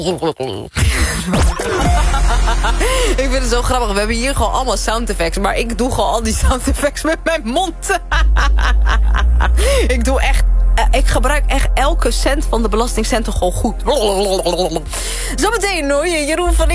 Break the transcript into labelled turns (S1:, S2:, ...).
S1: Ik vind het zo grappig. We hebben hier gewoon allemaal sound effects. Maar ik doe gewoon al die sound effects met mijn mond. Ik gebruik echt elke cent van de belastingcenten gewoon goed. Zometeen hoor je Jeroen van